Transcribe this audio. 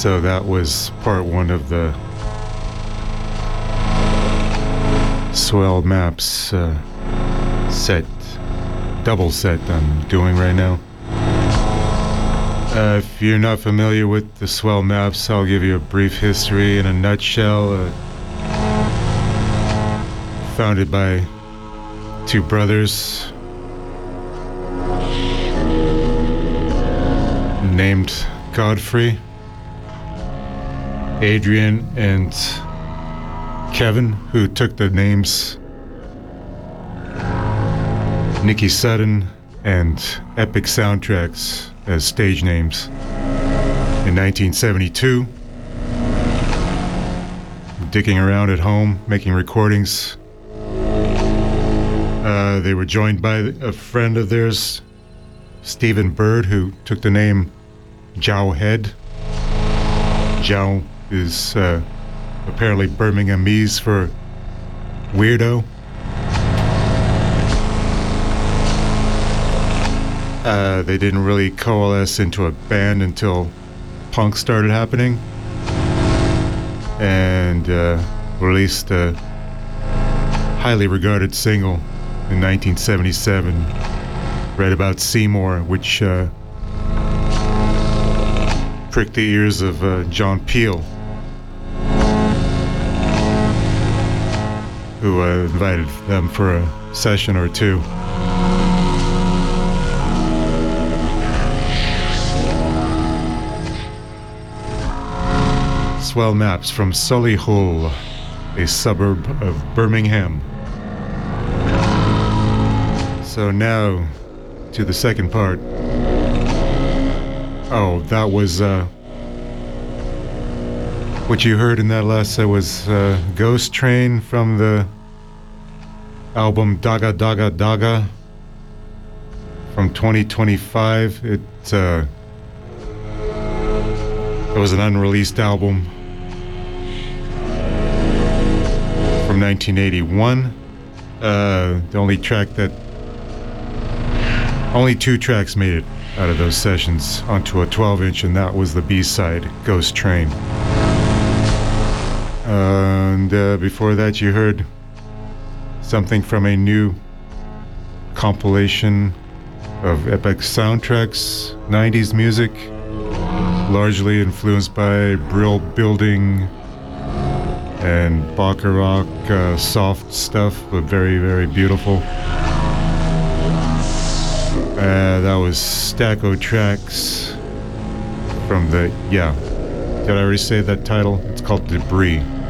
So that was part one of the Swell Maps double set I'm doing right now. If you're not familiar with the Swell Maps, I'll give you a brief history in a nutshell. Founded by two brothers named Godfrey, Adrian, and Kevin, who took the names Nicky Sudden and Epic Soundtracks as stage names. In 1972, dicking around at home, making recordings, they were joined by a friend of theirs, Stephen Bird, who took the name Jow Head. Jow is apparently Birminghamese for weirdo. They didn't really coalesce into a band until punk started happening, and released a highly regarded single in 1977, Read About Seymour, which pricked the ears of John Peel, who invited them for a session or two. Swell Maps from Solihull, a suburb of Birmingham. So now to the second part. Oh, that was what you heard in that last set was Ghost Train from the album Daga Daga Daga from 2025. It was an unreleased album from 1981. Only two tracks made it out of those sessions onto a 12-inch, and that was the B-side, Ghost Train. And before that you heard something from a new compilation of Epic Soundtracks 90s music, largely influenced by Brill Building and Bacharach soft stuff, but very, very beautiful. That was Stacko Tracks from the, did I already say that title? It's called Debris.